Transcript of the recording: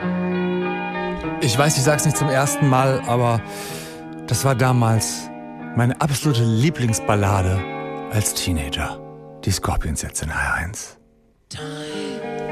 Ich weiß, ich sag's nicht zum ersten Mal, aber das war damals meine absolute Lieblingsballade als Teenager. Die Scorpions jetzt in HR1. Time.